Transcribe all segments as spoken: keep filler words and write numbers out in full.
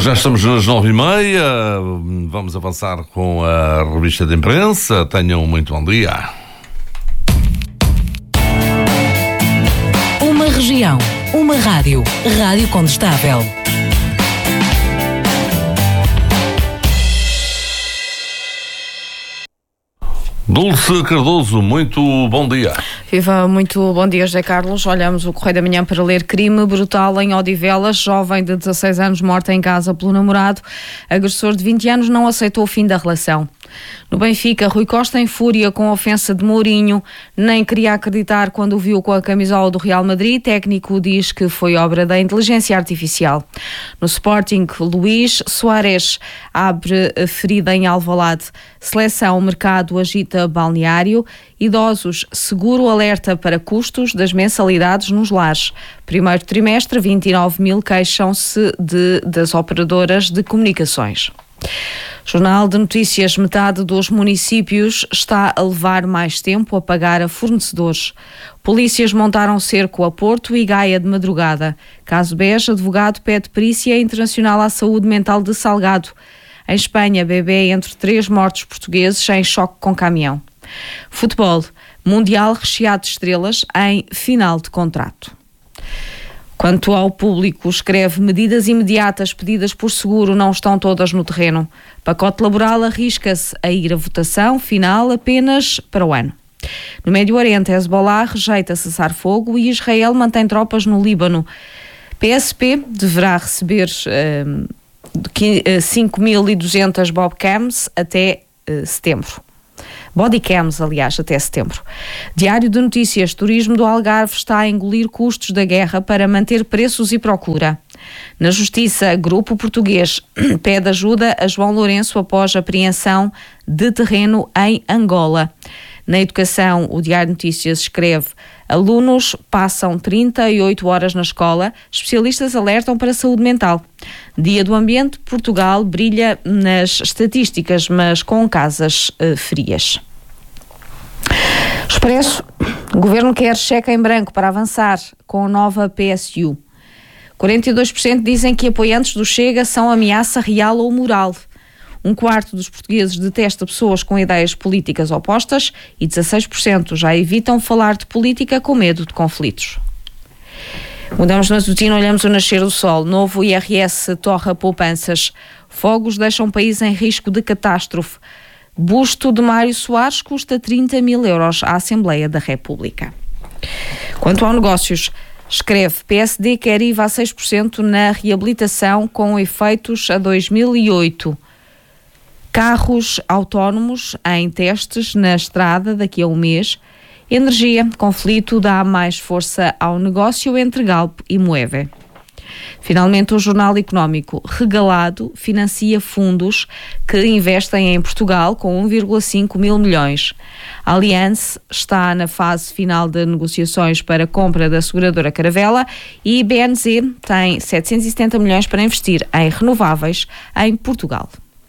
Já estamos nas nove e meia, vamos avançar com a revista de imprensa. Tenham muito bom dia. Uma região, uma rádio, Rádio Condestável. Dulce Cardoso, muito bom dia. Viva, muito bom dia, José Carlos. Olhamos o Correio da Manhã para ler: crime brutal em Odivelas, jovem de dezasseis anos morta em casa pelo namorado. Agressor de vinte anos não aceitou o fim da relação. No Benfica, Rui Costa em fúria com a ofensa de Mourinho, nem queria acreditar quando o viu com a camisola do Real Madrid. Técnico diz que foi obra da inteligência artificial. No Sporting, Luís Soares abre ferida em Alvalade. Seleção, mercado agita balneário. Idosos, seguro alerta para custos das mensalidades nos lares. Primeiro trimestre, vinte e nove mil queixam-se de, das operadoras de comunicações. Jornal de Notícias: metade dos municípios está a levar mais tempo a pagar a fornecedores. Polícias montaram cerco a Porto e Gaia de madrugada. Caso Beja, advogado pede perícia internacional à saúde mental de Salgado. Em Espanha, bebê entre três mortos portugueses em choque com caminhão. Futebol, Mundial recheado de estrelas em final de contrato. Quanto ao público, escreve: medidas imediatas pedidas por seguro não estão todas no terreno. Pacote laboral arrisca-se a ir à votação final apenas para o ano. No Médio Oriente, Hezbollah rejeita cessar fogo e Israel mantém tropas no Líbano. P S P deverá receber uh, cinco mil e duzentas Bobcams até uh, setembro. Bodycams, aliás, até setembro. Diário de Notícias: turismo do Algarve está a engolir custos da guerra para manter preços e procura. Na Justiça, Grupo Português pede ajuda a João Lourenço após apreensão de terreno em Angola. Na Educação, o Diário de Notícias escreve: alunos passam trinta e oito horas na escola, especialistas alertam para a saúde mental. Dia do Ambiente, Portugal brilha nas estatísticas, mas com casas uh, frias. Expresso, o Governo quer cheque em branco para avançar com a nova P S U. quarenta e dois por cento dizem que apoiantes do Chega são ameaça real ou moral. Um quarto dos portugueses detesta pessoas com ideias políticas opostas e dezasseis por cento já evitam falar de política com medo de conflitos. Mudamos na Matutino, olhamos o nascer do sol. Novo I R S torra poupanças. Fogos deixam o país em risco de catástrofe. Busto de Mário Soares custa trinta mil euros à Assembleia da República. Quanto ao negócios, escreve: P S D quer I V A a seis por cento na reabilitação com efeitos a dois mil e oito. Carros autónomos em testes na estrada daqui a um mês. Energia, conflito dá mais força ao negócio entre Galp e Moeve. Finalmente, o Jornal Económico: regalado financia fundos que investem em Portugal com um vírgula cinco mil milhões. A Allianz está na fase final de negociações para a compra da seguradora Caravela e B N Z tem setecentos e setenta milhões para investir em renováveis em Portugal.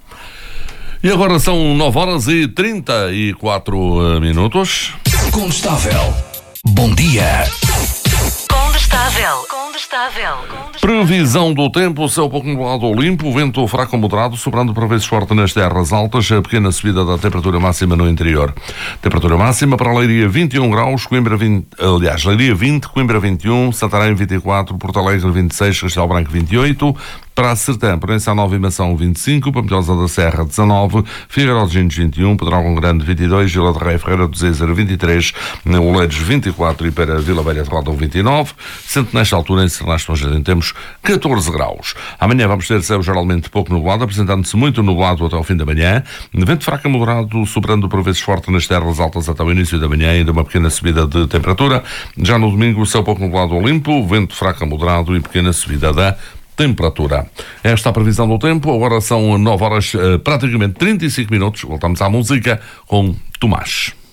E agora são nove horas e trinta e quatro minutos. Condestável. Bom dia. Condestável. Condestável. Previsão do tempo: céu pouco nublado ou limpo, vento fraco ou moderado, sobrando por vezes forte nas terras altas, a pequena subida da temperatura máxima no interior. Temperatura máxima para Leiria vinte e um graus, Coimbra vinte, aliás, Leiria vinte, Coimbra vinte e um, Santarém vinte e quatro, Porto Alegre vinte e seis, Castelo Branco vinte e oito, para a Sertã, Proença Nova e Mação vinte e cinco, Pampilhosa da Serra dezanove, Figueiró de Gines vinte e um, Pedrógão Grande vinte e dois, Vila de Rei, Ferreira do Zezer vinte e três, Oleiros vinte e quatro e para Vila Velha de Caldão vinte e nove, sendo nesta altura em Sernas Jardim temos catorze graus. Amanhã vamos ter céu geralmente pouco nublado, apresentando-se muito nublado até ao fim da manhã, vento fraco moderado, sobrando por vezes forte nas terras altas até o início da manhã, ainda uma pequena subida de temperatura. Já no domingo, céu pouco nublado ou limpo, vento fraco moderado e pequena subida da temperatura. Esta é a previsão do tempo. Agora são nove horas, praticamente trinta e cinco minutos. Voltamos à música com Tomás.